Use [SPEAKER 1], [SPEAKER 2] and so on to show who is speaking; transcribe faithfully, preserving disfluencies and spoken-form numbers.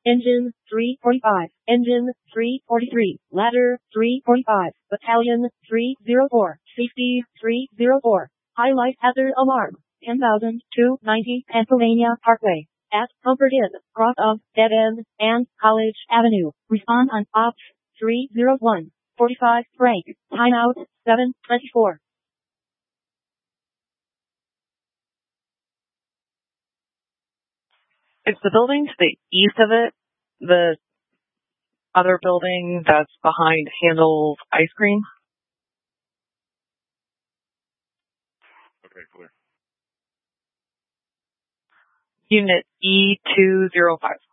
[SPEAKER 1] Engine three forty-five. Engine three forty-three. Ladder three forty-five. Battalion three oh four. Safety three oh four. Highlight hazard alarm. ten thousand two hundred ninety Pennsylvania Parkway. At Comfort Inn, cross of Dead End and College Avenue. Respond on Ops three oh one. forty-five Frank. Timeout seven twenty-four.
[SPEAKER 2] Is the building to the east of it the other building that's behind Handel's Ice Cream?
[SPEAKER 3] Okay, clear.
[SPEAKER 2] Unit E two oh five.